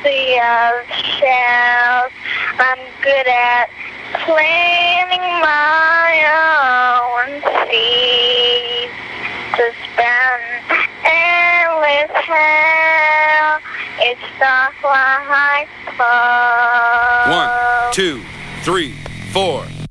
sea of shells. I'm good at planning my own seas to spend endless hell. It's the life of 1, 2, 3, 4.